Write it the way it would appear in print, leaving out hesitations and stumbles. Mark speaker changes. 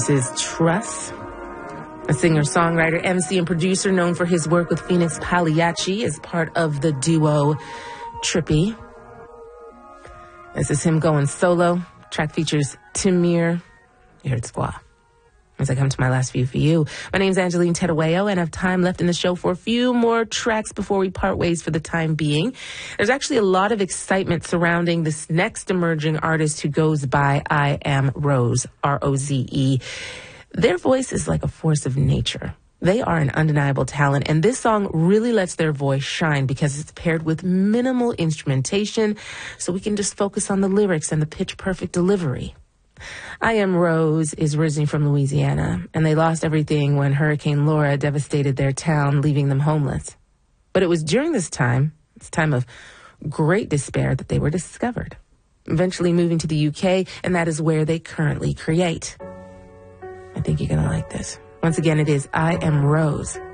Speaker 1: This is Truss, a singer-songwriter, MC, and producer known for his work with Phoenix Pagliacci as part of the duo Trippy. This is him going solo. Track features Tamir. You heard Squaw. As I come to my last few for you, my name's Angeline Terueo, and I have time left in the show for a few more tracks before we part ways for the time being. There's actually a lot of excitement surrounding this next emerging artist who goes by I Am Rose, R-O-Z-E. Their voice is like a force of nature. They are an undeniable talent, and this song really lets their voice shine because it's paired with minimal instrumentation, so we can just focus on the lyrics and the pitch-perfect delivery. I Am Rose is originally from Louisiana, and they lost everything when Hurricane Laura devastated their town, leaving them homeless. But it was during this time of great despair, that they were discovered, eventually moving to the UK, and that is where they currently create. I think you're going to like this. Once again, it is I Am Rose.